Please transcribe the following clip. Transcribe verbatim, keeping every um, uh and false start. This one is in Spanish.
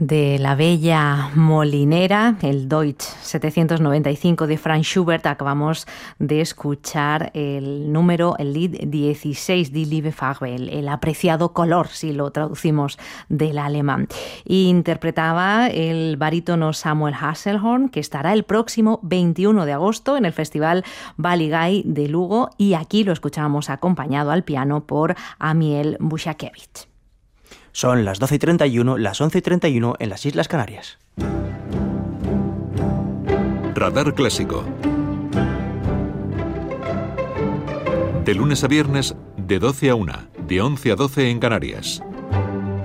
de la bella molinera, el Deutsch setecientos noventa y cinco de Franz Schubert. Acabamos de escuchar el número, el Lied dieciséis, Die liebe Farbe, el, el apreciado color, si lo traducimos del alemán. Interpretaba el barítono Samuel Hasselhorn, que estará el próximo veintiuno de agosto en el Festival Baligai de Lugo, y aquí lo escuchamos acompañado al piano por Amiel Bushakiewicz. Son las doce y treinta y uno, las once y treinta y uno en las Islas Canarias. Radar Clásico. De lunes a viernes, de doce a una, de once a doce en Canarias.